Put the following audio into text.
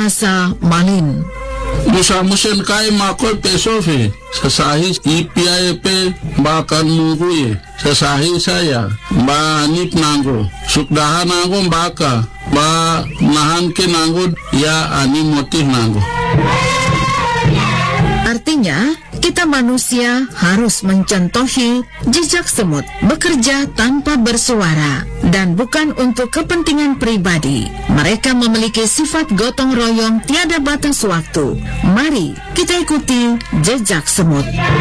bahasa Malin. Musa-musen kai makol pesofe, sesahi ipiaepe bakan mungkuye, sesahi saya, ba nip nanggo, sukdahan nanggo baka, ba nahan ke nanggo, ya ani motif nanggo. Artinya, kita manusia harus mencontohi jejak semut bekerja tanpa bersuara dan bukan untuk kepentingan pribadi. Mereka memiliki sifat gotong royong tiada batas waktu. Mari kita ikuti jejak semut.